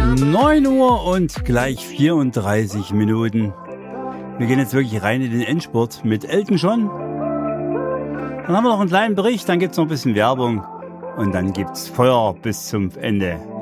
9 Uhr und gleich 34 Minuten. Wir gehen jetzt wirklich rein in den Endspurt mit Elton John. Dann haben wir noch einen kleinen Bericht, dann gibt es noch ein bisschen Werbung und dann gibt es Feuer bis zum Ende.